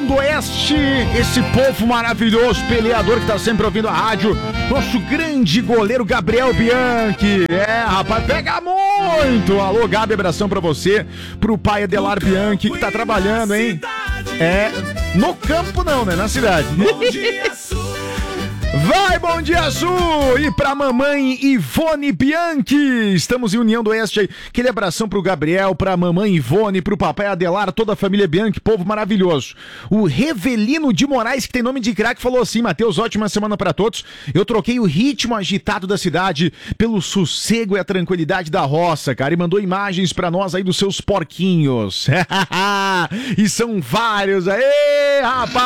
do Oeste, esse povo maravilhoso, peleador que tá sempre ouvindo a rádio, nosso grande goleiro Gabriel Bianchi. Rapaz, pega muito. Alô, Gabi, abração pra você, pro pai Adelar Bianchi, que tá trabalhando, hein? No campo não, né? Na cidade. Bom dia, Vai, Bom Dia Sul! E pra mamãe Ivone Bianchi, estamos em União do Oeste aí. Aquele abração pro Gabriel, pra mamãe Ivone, pro papai Adelar, toda a família Bianchi, povo maravilhoso. O Revelino de Moraes, que tem nome de craque, falou assim: Matheus, ótima semana pra todos. Eu troquei o ritmo agitado da cidade pelo sossego e a tranquilidade da roça, cara, e mandou imagens pra nós aí dos seus porquinhos. E são vários aí,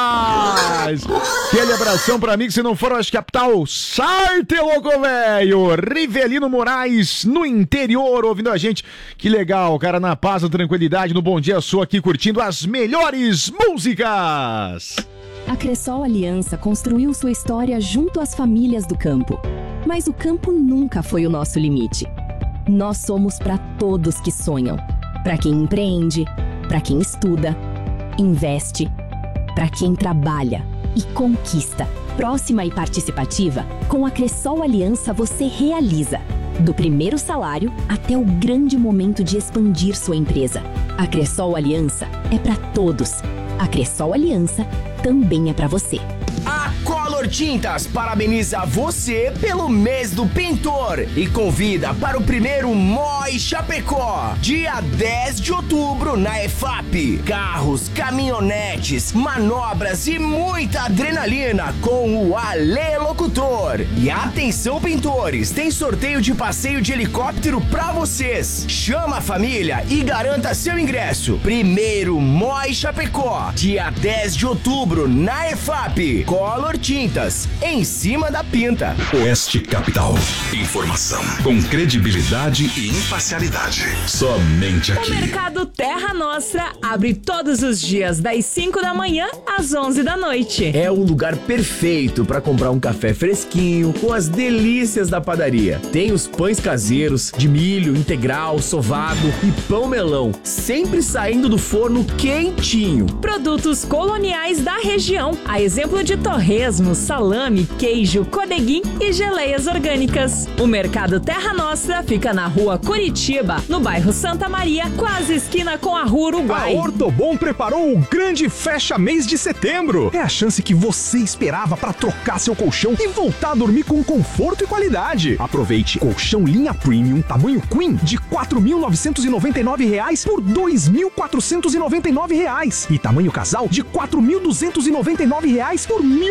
rapaz! Aquele abração pra mim, que se não for Oeste Capital, Sarte, louco velho! Rivelino Moraes, no interior, ouvindo a gente. Que legal, cara, na paz, na tranquilidade, no Bom Dia Sul, aqui curtindo as melhores músicas. A Cressol Aliança construiu sua história junto às famílias do campo. Mas o campo nunca foi o nosso limite. Nós somos para todos que sonham. Para quem empreende, para quem estuda, investe, para quem trabalha e conquista. Próxima e participativa, com a Cressol Aliança você realiza. Do primeiro salário até o grande momento de expandir sua empresa. A Cressol Aliança é para todos. A Cressol Aliança também é para você. A Color Tintas parabeniza você pelo mês do pintor e convida para o primeiro Moi Chapecó, dia 10 de outubro na EFAP. Carros, caminhonetes, manobras e muita adrenalina com o Ale Locutor. E atenção, pintores, tem sorteio de passeio de helicóptero pra vocês. Chama a família e garanta seu ingresso. Primeiro Moi Chapecó, dia 10 de outubro na EFAP. Color Tintas, em cima da pinta. Oeste Capital. Informação com credibilidade e imparcialidade. Somente aqui. O Mercado Terra Nostra abre todos os dias das 5 da manhã às 11 da noite. É o lugar perfeito para comprar um café fresquinho com as delícias da padaria. Tem os pães caseiros de milho, integral, sovado e pão melão, sempre saindo do forno quentinho. Produtos coloniais da região, a exemplo de torresmo, salame, queijo, codeguim e geleias orgânicas. O Mercado Terra Nostra fica na rua Curitiba, no bairro Santa Maria, quase esquina com a rua Uruguai. A Ortobon preparou o grande fecha-mês de setembro. É a chance que você esperava para trocar seu colchão e voltar a dormir com conforto e qualidade. Aproveite colchão linha premium, tamanho queen, de R$ 4.999 por R$ 2.499 e tamanho casal de R$ 4.299 por R$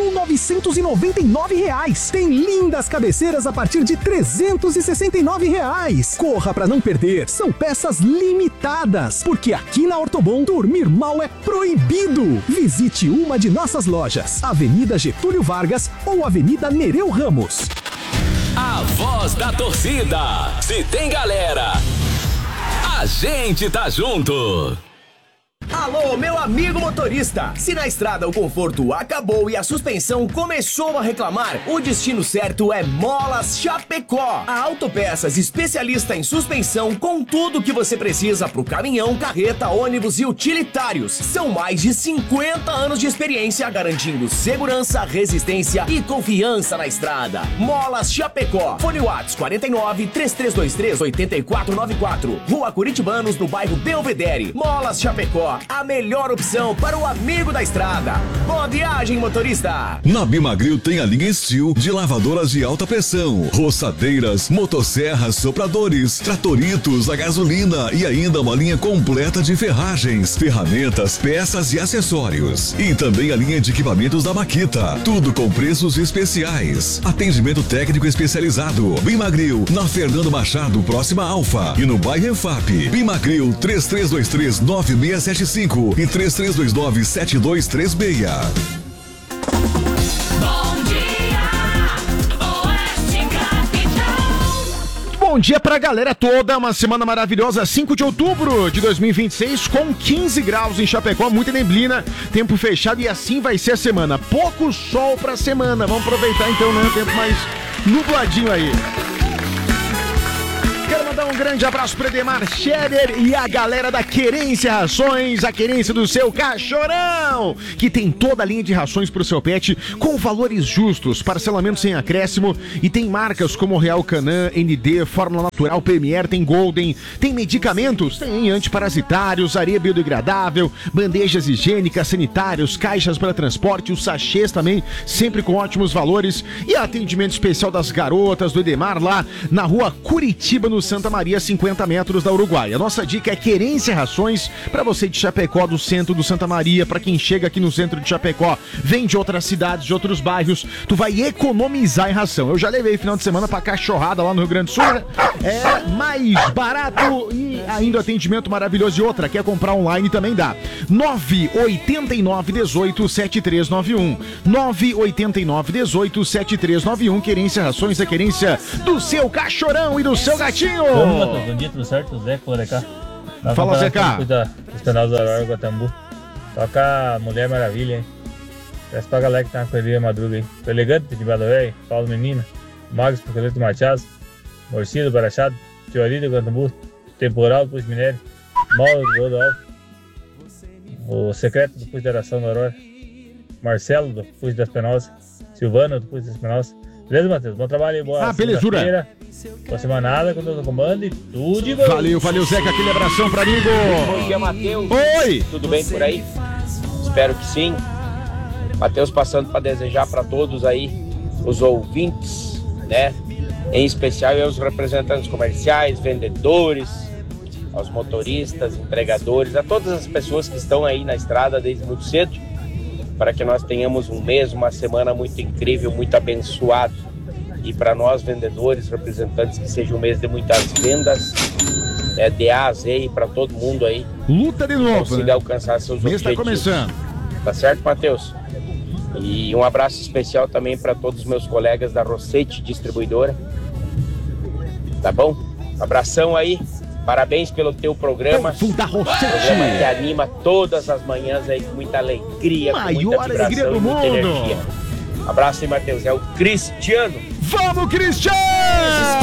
1.999. Tem lindas cabeceiras a partir de R$ 369. Corra para não perder, são peças limitadas, porque aqui na Ortobon dormir mal é proibido. Visite uma de nossas lojas, Avenida Getúlio Vargas ou Avenida Nereu Ramos. A voz da torcida. Se tem galera, a gente tá junto. Alô, meu amigo motorista! Se na estrada o conforto acabou e a suspensão começou a reclamar, o destino certo é Molas Chapecó. A Autopeças especialista em suspensão com tudo que você precisa pro caminhão, carreta, ônibus e utilitários. São mais de 50 anos de experiência garantindo segurança, resistência e confiança na estrada. Molas Chapecó. Fone Whats 49 3323 8494. Rua Curitibanos, no bairro Belvedere. Molas Chapecó. A melhor opção para o amigo da estrada. Boa viagem, motorista! Na Bimagril tem a linha Steel de lavadoras de alta pressão, roçadeiras, motosserras, sopradores, tratoritos a gasolina e ainda uma linha completa de ferragens, ferramentas, peças e acessórios. E também a linha de equipamentos da Makita. Tudo com preços especiais. Atendimento técnico especializado. Bimagril, na Fernando Machado, próxima a Alfa. E no bairro EFAP. Bimagril 3323-9675 e 3329-7236. Bom dia pra galera toda, uma semana maravilhosa, 5 de outubro de 2026, com 15 graus em Chapecó, muita neblina, tempo fechado e assim vai ser a semana. Pouco sol pra semana, vamos aproveitar então, né? Tempo mais nubladinho aí. Quero mandar mandar um grande abraço para Edemar Scherer e a galera da Querência Rações, a querência do seu cachorrão, que tem toda a linha de rações para o seu pet com valores justos, parcelamento sem acréscimo, e tem marcas como Real Canin, ND, Fórmula Natural, Premier, tem Golden, tem medicamentos, tem antiparasitários, areia biodegradável, bandejas higiênicas, sanitários, caixas para transporte, os sachês também, sempre com ótimos valores, e atendimento especial das garotas do Edemar lá na rua Curitiba, no Santa Maria, 50 metros da Uruguai. A nossa dica é Querência Rações, para você de Chapecó, do centro do Santa Maria, para quem chega aqui no centro de Chapecó, vem de outras cidades, de outros bairros, tu vai economizar em ração. Eu já levei final de semana pra cachorrada lá no Rio Grande do Sul, né? É mais barato e ainda atendimento maravilhoso. E outra, quer comprar online também dá. 989187391. 989187391. Querência Rações, a querência do seu cachorrão e do seu gatinho. Bom dia, tudo certo? Zé, por cá. Fala, Zeca. Dos canais do Aurora, Guatambu. Toca Mulher Maravilha, hein? Peço pra galera que tá na correria madruga aí. Tô elegante de Badavéia, Paulo Menina, Magos Procurito Machado, Morcida, Barachado, Teoria do Guatambu, Temporal do Puxo Minério, Mauro do Gordo Alto, o Secreto do Puxo da Aração da Aurora, Marcelo do Puxo das Penosas, Silvano do Puxo das Penosas. Beleza, Matheus? Bom trabalho aí, boa belezura. Boa semanada com todo o comando e tudo de bom. Valeu, Zeca, aquele abração pra amigo. Bom dia, Matheus. Oi! Tudo bem por aí? Espero que sim. Matheus passando para desejar para todos aí, os ouvintes, né? Em especial aos representantes comerciais, vendedores, aos motoristas, entregadores, a todas as pessoas que estão aí na estrada desde muito cedo, para que nós tenhamos um mês, uma semana muito incrível, muito abençoado. E para nós vendedores, representantes, que seja um mês de muitas vendas, de A a Z, e para todo mundo aí. Luta de novo, consiga, né? Alcançar seus objetivos. Está começando. Tá certo, Matheus? E um abraço especial também para todos os meus colegas da Rossete Distribuidora. Tá bom? Abração aí. Parabéns pelo teu programa. Da Rossete. Programa que anima todas as manhãs aí com muita alegria, com muita vibração e muita energia. Abraço aí, Matheus. É o Cristiano. Vamos, Cristiano!